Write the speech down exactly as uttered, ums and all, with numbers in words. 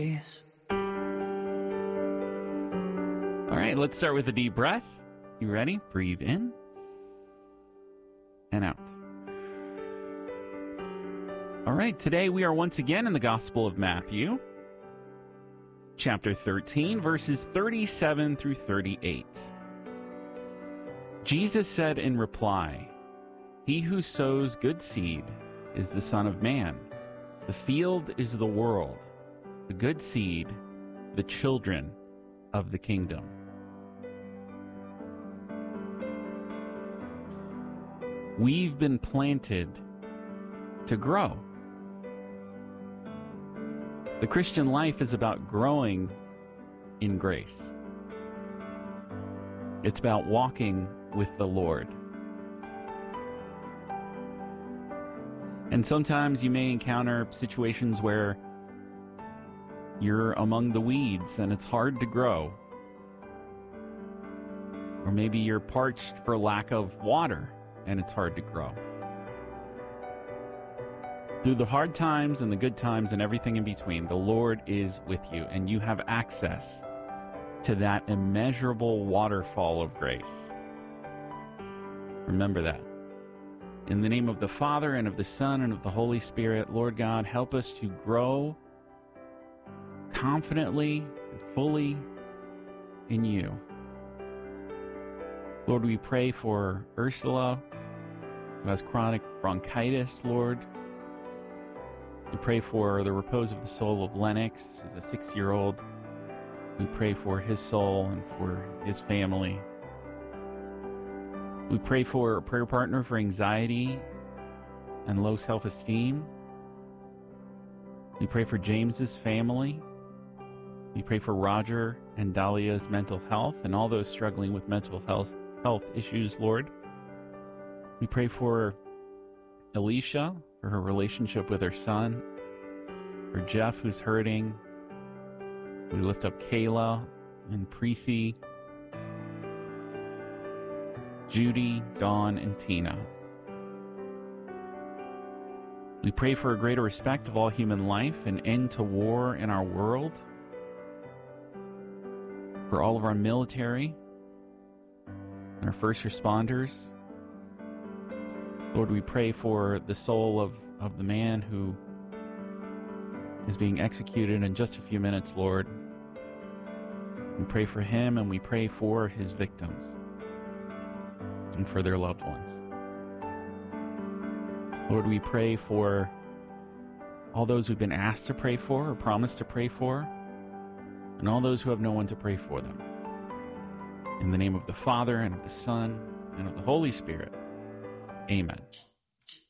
Yes. All right, let's start with a deep breath. You ready? Breathe in and out. All right, today we are once again in the Gospel of Matthew, chapter thirteen, verses thirty-seven through thirty-eight. Jesus said in reply, "He who sows good seed is the Son of Man. The field is the world. The good seed, the children of the kingdom." We've been planted to grow. The Christian life is about growing in grace. It's about walking with the Lord. And sometimes you may encounter situations where you're among the weeds and it's hard to grow. Or maybe you're parched for lack of water and it's hard to grow. Through the hard times and the good times and everything in between, the Lord is with you, and you have access to that immeasurable waterfall of grace. Remember that. In the name of the Father, and of the Son, and of the Holy Spirit, Lord God, help us to grow confidently and fully in you. Lord, we pray for Ursula, who has chronic bronchitis, Lord. We pray for the repose of the soul of Lennox, who's a six-year-old. We pray for his soul and for his family. We pray for a prayer partner for anxiety and low self-esteem. We pray for James's family. We pray for Roger and Dahlia's mental health and all those struggling with mental health, health issues, Lord. We pray for Alicia, for her relationship with her son, for Jeff, who's hurting. We lift up Kayla and Preeti, Judy, Dawn, and Tina. We pray for a greater respect of all human life, an end to war in our world, for all of our military and our first responders. Lord, we pray for the soul of, of the man who is being executed in just a few minutes, Lord. We pray for him, and we pray for his victims and for their loved ones. Lord, we pray for all those who've been asked to pray for or promised to pray for, and all those who have no one to pray for them. In the name of the Father, and of the Son, and of the Holy Spirit. Amen.